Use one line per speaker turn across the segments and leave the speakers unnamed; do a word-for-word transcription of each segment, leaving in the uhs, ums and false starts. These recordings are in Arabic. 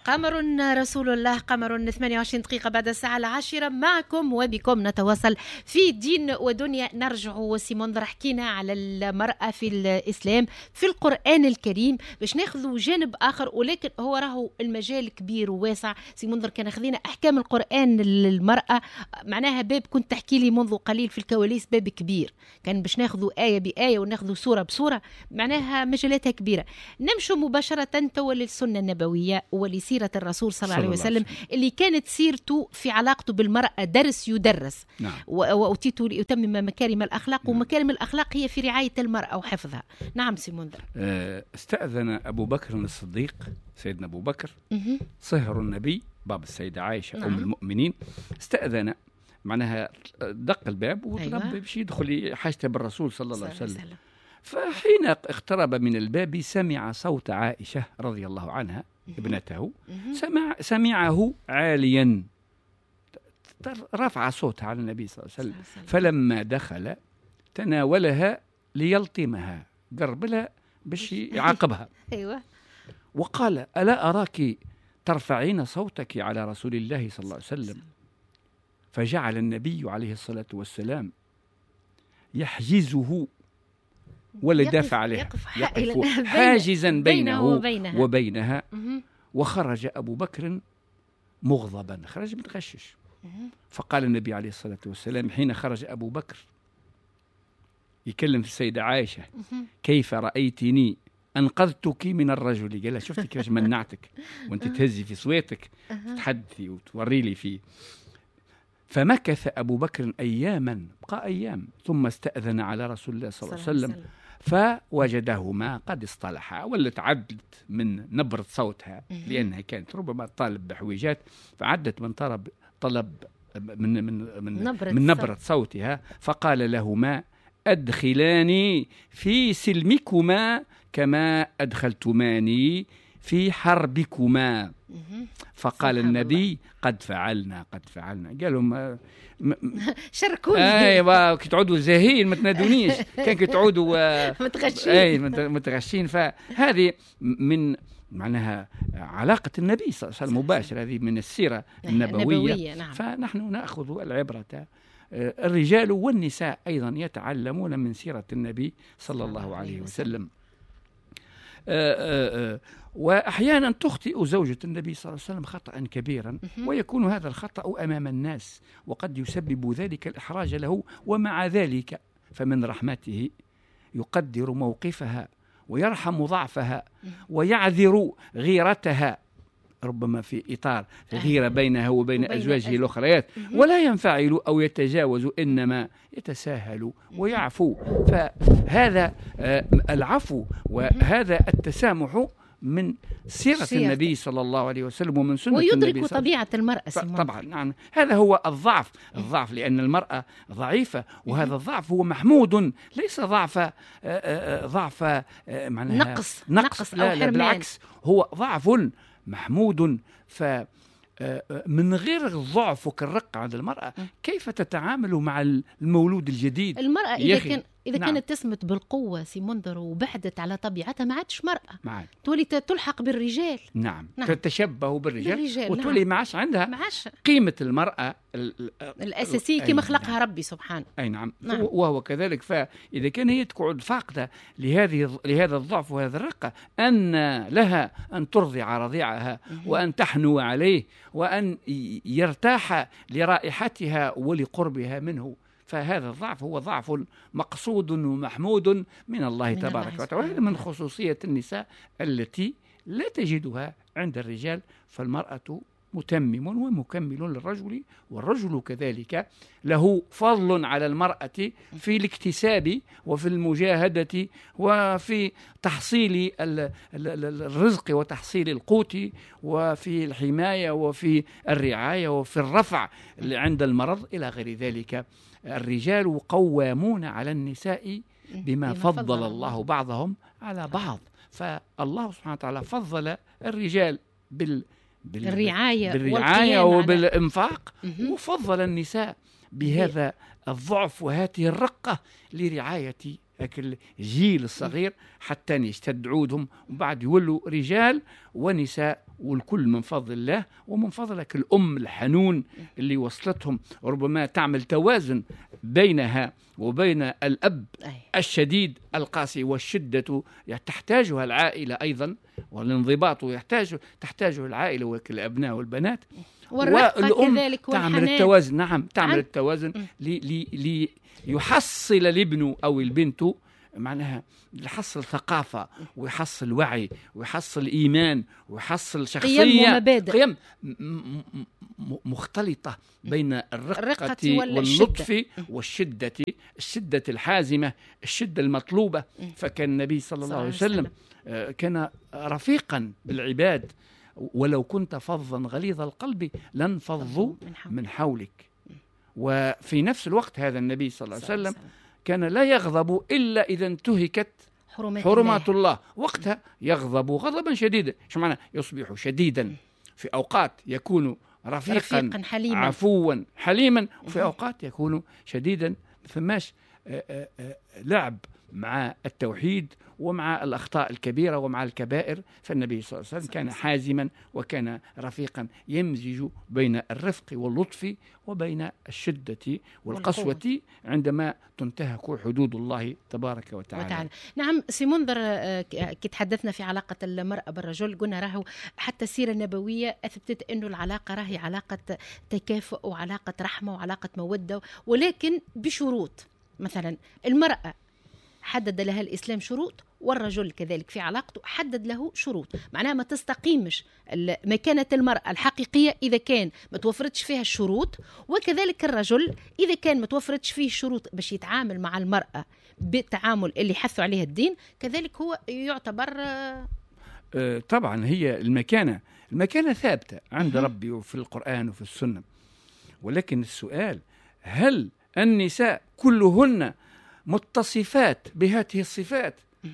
قمر رسول الله، قمر ثمانية وعشرين دقيقة بعد الساعة العاشرة، معكم وبكم نتواصل في دين ودنيا. نرجع سي منذر، حكينا على المرأة في الإسلام في القرآن الكريم، باش ناخذوا جانب آخر، ولكن هو راهو المجال كبير وواسع. سي منذر كان خذينا أحكام القرآن للمرأة، معناها باب كنت تحكي لي منذ قليل في الكواليس، باب كبير كان باش ناخذوا آية بآية وناخذوا سورة بسورة، معناها مجالاتها كبيرة. نمشوا مباشرة توا للسنة النبوية ولسيرة الرسول صلى الله عليه وسلم، اللي كانت سيرته في علاقته بالمرأة درس يدرس. نعم. وأتيت لأتمم مكارم الأخلاق. نعم. ومكارم الأخلاق هي في رعاية المرأة وحفظها. نعم سي منذر.
استأذن أبو بكر الصديق، سيدنا أبو بكر صهر النبي، باب السيدة عائشة. نعم. أم المؤمنين، استأذن، معناها دق الباب وطلب. أيوة. باش يدخل حاجته بالرسول صلى الله عليه وسلم. فحين اقترب من الباب سمع صوت عائشة رضي الله عنها ابنته، سمع سمعه عاليا، رفع صوتها على النبي صلى الله عليه وسلم. فلما دخل تناولها ليلطمها، قرب لها باش يعاقبها. أيوة. وقال: ألا أراك ترفعين صوتك على رسول الله صلى الله عليه وسلم؟ فجعل النبي عليه الصلاة والسلام يحجزه ولا دافع عليها،
يقف,
يقف حاجزا بينه وبينها, وبينها. وخرج أبو بكر مغضبا، خرج متغشش. فقال النبي عليه الصلاة والسلام حين خرج أبو بكر يكلم في السيدة عائشة: كيف رأيتني أنقذتك من الرجل؟ قال: شفتك كيفاش منعتك وانت تهزي في صوتك تحدثي وتوري لي فيه. فمكث أبو بكر أياما، بقى أيام، ثم استأذن على رسول الله صلى الله عليه وسلم، فوجدهما قد اصطلحا، ولا تعدت من نبرة صوتها لأنها كانت ربما طالب بحويجات، فعدت من طلب طلب من من من نبرة, من نبرة صوتها. فقال لهما: أدخلاني في سلمكما كما أدخلتماني في حربكما. فقال النبي: الله. قد فعلنا قد فعلنا. قالوا: م... م...
شاركوني.
ايوا كي تعودوا زاهين ما تنادونيش، كان كي تعودوا
متغشين.
اي متغشين. فهذه من معناها علاقة النبي صلى الله عليه وسلم مباشرة، هذه من السيرة النبوية, النبوية. نعم. فنحن نأخذ العبرة، الرجال والنساء أيضا يتعلمون من سيرة النبي صلى الله عليه وسلم. آآ آآ وأحيانا تخطئ زوجة النبي صلى الله عليه وسلم خطأ كبيرا، ويكون هذا الخطأ أمام الناس، وقد يسبب ذلك الإحراج له، ومع ذلك فمن رحمته يقدر موقفها ويرحم ضعفها ويعذر غيرتها، ربما في إطار غيرة بينها وبين, وبين أزواجه الأخريات، ولا ينفعل أو يتجاوز، إنما يتساهل ويعفو. فهذا العفو وهذا التسامح من سيرة سيرة النبي صلى الله عليه وسلم ومن سنة النبي صلى الله عليه وسلم،
ويدرك طبيعة المرأة.
طبعا نعم، هذا هو الضعف الضعف لأن المرأة ضعيفة، وهذا الضعف هو محمود، ليس ضعف ضعف معناها
نقص
نقص لا, لا بالعكس، هو ضعف محمود. ف من غير الضعف وكالرقة عند المرأة كيف تتعامل مع المولود الجديد؟
المرأة إذا كان إذا نعم. كانت تسمت بالقوة سي منذر وبعدت على طبيعتها، ما عادش مرأة، معاد. تولي تلحق بالرجال.
نعم, نعم. تتشبه بالرجال, بالرجال. وتولي
نعم.
ما عادش عندها معاش. قيمة المرأة
الأساسية كما خلقها نعم. ربي سبحانه.
أي نعم. نعم وهو كذلك. فإذا كان هي تقعد فاقدة لهذه لهذا الضعف وهذا الرقة، أن لها أن ترضع رضيعها وأن تحنو عليه وأن يرتاح لرائحتها ولقربها منه. فهذا الضعف هو ضعف مقصود ومحمود من الله من تبارك وتعالى. وهذا من خصوصية النساء التي لا تجدها عند الرجال. فالمرأة متمم ومكمل للرجل، والرجل كذلك له فضل على المرأة في الاكتساب وفي المجاهدة وفي تحصيل الرزق وتحصيل القوت وفي الحماية وفي الرعاية وفي الرفع عند المرض إلى غير ذلك. الرجال قوامون على النساء بما فضل الله بعضهم على بعض. فالله سبحانه وتعالى فضل الرجال بال
بالرعاية,
بالرعاية وبالإنفاق، وفضل النساء بهذا الضعف وهذه الرقة لرعاية الجيل الصغير حتى يشتد عودهم، وبعد يولوا رجال ونساء والكل من فضل الله ومن فضلك الأم الحنون اللي وصلتهم، وربما تعمل توازن بينها وبين الأب الشديد القاسي، والشدة تحتاجها العائلة أيضا، والانضباط يحتاج تحتاجه العائلة والأبناء والبنات،
والأم
تعمل التوازن. نعم تعمل عن... التوازن ليحصل لي... الابن أو البنت معناها يحصل ثقافة ويحصل وعي ويحصل إيمان ويحصل شخصية،
قيم ومبادئ،
قيم مختلطة بين الرقة واللطف والشدة، الشدة الحازمة، الشدة المطلوبة. فكان النبي صلى الله عليه وسلم كان رفيقا بالعباد، ولو كنت فظا غليظ القلب لانفضوا من حولك. وفي نفس الوقت هذا النبي صلى الله عليه وسلم كان لا يغضب إلا إذا انتهكت حرمات الله. الله وقتها يغضب غضبا شديدا. شو معنى؟ يصبح شديدا في أوقات يكون رفيقا, رفيقا حليما. عفوا حليما، وفي أوقات يكون شديدا. فماش لعب مع التوحيد ومع الأخطاء الكبيرة ومع الكبائر. فالنبي صلى الله عليه وسلم كان حازما وكان رفيقا يمزج بين الرفق واللطف وبين الشدة والقسوة عندما تنتهك حدود الله تبارك وتعالى, وتعالى.
نعم سي منذر، كي تحدثنا في علاقة المرأة بالرجل قلنا راهو حتى السيرة النبوية أثبتت أنه العلاقة راهي علاقة تكافؤ وعلاقة رحمة وعلاقة مودة، ولكن بشروط. مثلا المرأة حدد لها الإسلام شروط، والرجل كذلك في علاقته حدد له شروط. معناها ما تستقيمش مكانة المرأة الحقيقية إذا كان ما توفرتش فيها الشروط، وكذلك الرجل إذا كان ما توفرتش فيه الشروط باش يتعامل مع المرأة بالتعامل اللي حثوا عليه الدين، كذلك هو يعتبر
أه طبعا هي المكانة المكانة ثابتة عند ربي وفي القرآن وفي السنة. ولكن السؤال، هل النساء كلهن متصفات بهذه الصفات؟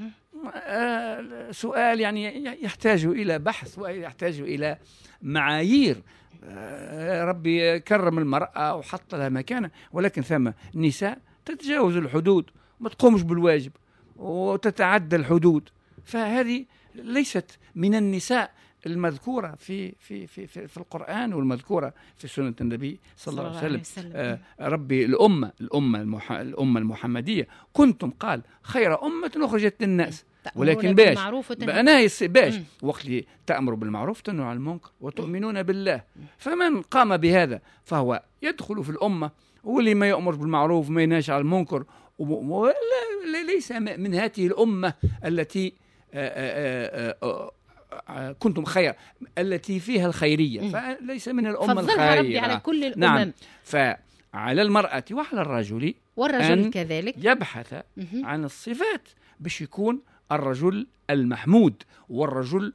آه سؤال يعني يحتاج إلى بحث ويحتاج إلى معايير. آه ربي كرم المرأة وحط لها مكانة، ولكن ثم نساء تتجاوز الحدود، ما تقومش بالواجب وتتعدى الحدود. فهذه ليست من النساء المذكورة في في في في, في القرآن والمذكورة في سنة النبي صلى الله عليه وسلم. وسلم. آه ربي الأمة الأمة المح... الأمة المحمدية كنتم قال خير أمة أخرجت للناس، ولكن باش أنا باش وقت اللي تأمر بالمعروف تنهوا عن المنكر وتؤمنون بالله. فمن قام بهذا فهو يدخل في الأمة، واللي ما يأمر بالمعروف ما ينهاش عن المنكر ليس من هذه الأمة التي آآ آآ كنتم خير التي فيها الخيرية، فليس من الأمة الخيرية.
ربي على كل الأمم.
نعم. فعلى المرأة وعلى الرجل
والرجل كذلك
يبحث عن الصفات باش يكون الرجل المحمود والرجل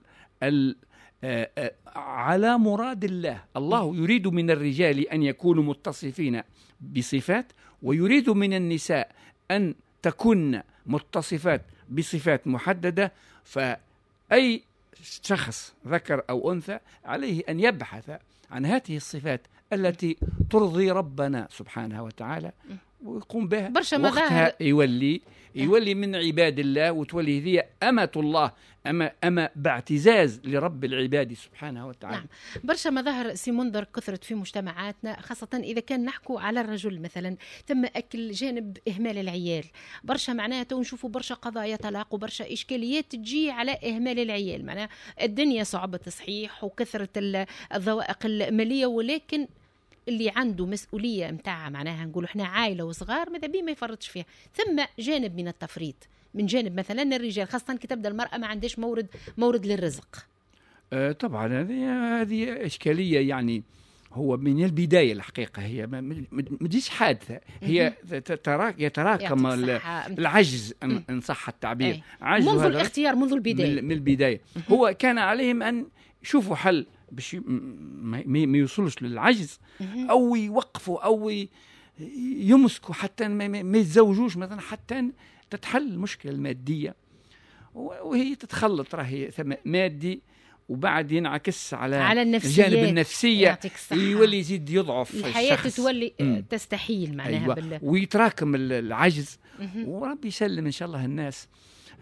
على مراد الله. الله يريد من الرجال أن يكونوا متصفين بصفات، ويريد من النساء أن تكون متصفات بصفات محددة. فأي شخص ذكر أو أنثى عليه أن يبحث عن هذه الصفات التي ترضي ربنا سبحانه وتعالى ويقوم بها. وقتها يولي يولي من عباد الله، وتولي هي أمة الله، أما أما باعتزاز لرب العباد سبحانه وتعالى.
نعم. برشا مظاهر سي منذر كثرت في مجتمعاتنا، خاصة إذا كان نحكوا على الرجل مثلا، ثم أكل جانب إهمال العيال. برشا معناته ونشوفوا برشا قضايا طلاق وبرشا إشكاليات تجي على إهمال العيال. معناها الدنيا صعبة تصحيح وكثرة الضوائق المالية، ولكن اللي عنده مسؤولية متاعها معناها نقول احنا عائلة وصغار ماذا بيه ما يفرطش فيها. ثم جانب من التفريط من جانب مثلا الرجال، خاصة كي تبدا المرأة ما عندهاش مورد مورد للرزق.
آه طبعا هذه هذه إشكالية. يعني هو من البداية الحقيقة هي ما تجيش حادثة، هي تراك يتراكم العجز إن صح التعبير.
عجز منذ الاختيار منذ البداية.
من البداية هو كان عليهم أن يشوفوا حل باش ما يوصلش للعجز، أو يوقفوا أو يمسكوا حتى ما يتزوجوش مثلا، حتى تتحل المشكلة المادية، وهي تتخلط راهي مادي وبعد ينعكس على,
على
الجانب النفسية، يولي يزيد يضعف
الحياة
الشخص.
تولي م. تستحيل معناها.
أيوة. ويتراكم العجز. وربي يسلم إن شاء الله الناس.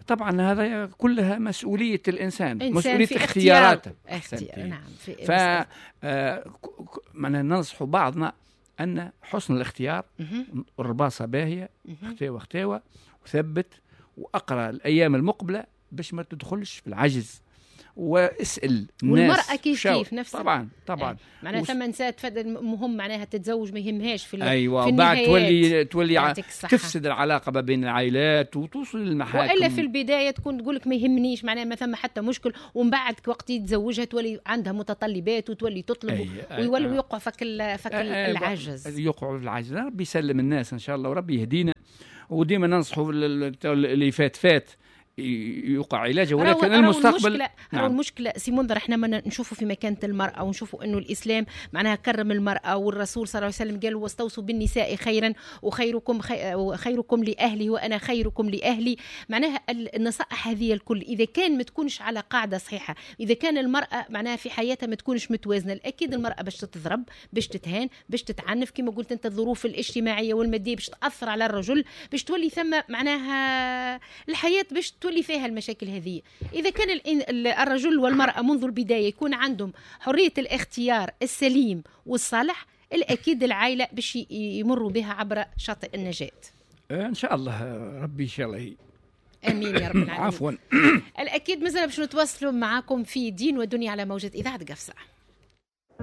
طبعا هذا كلها مسؤولية الإنسان، مسؤولية
في
اختياراته.
اختيار. نعم.
ف آه معنا ننصح بعضنا أن حسن الاختيار، الرباصة باهية، اختاوى اختاوى وثبت وأقرأ الأيام المقبلة باش ما تدخلش في العجز، واسأل الناس.
والمرأة كيف كيف نفس
طبعا طبعا
آه. معناها ثم نساء تفضل مهم معناها تتزوج ما يهمهاش في
أيوة.
في
بعد تولي تولي ع...
تفسد
العلاقة ما بين العائلات وتوصل للمحاكم.
وإلا في البداية تكون تقول لك ما يهمنيش معناها ما ثم حتى مشكل، ومن بعد وقت يتزوجها تولي عندها متطلبات وتولي تطلب أي ويولوا أي يوقع فك فك أي العجز،
يوقعوا في العجز. ربي يسلم الناس إن شاء الله وربي يهدينا. وديما ننصحوا اللي فات فات يوقع علاجه، ولكن
رأو
المستقبل
المشكلة نعم. المشكلة سي منذر احنا ما نشوفوا في مكانة المرأة، ونشوفوا انه الاسلام معناها كرم المرأة، والرسول صلى الله عليه وسلم قال واستوصوا بالنساء خيرا وخيركم خي... خيركم لاهلي وانا خيركم لاهلي. معناها النصائح هذه الكل اذا كان ما تكونش على قاعدة صحيحة، اذا كان المرأة معناها في حياتها ما تكونش متوازنة، اكيد المرأة باش تتضرب، باش تتهان، باش تتعنف كما قلت انت، الظروف الاجتماعية والمادية باش تأثر على الرجل، باش تولي ثم معناها الحياة باش تولي فيها المشاكل هذه. إذا كان الرجل والمرأة منذ البداية يكون عندهم حرية الاختيار السليم والصالح، الأكيد العائلة باش يمروا بها عبر شاطئ النجاة
إن شاء الله. ربي إن شاء الله.
امين يا رب العالمين.
عفوا.
الأكيد مازال باش نتواصلوا معكم في دين ودنيا على موجة إذاعة قفصة.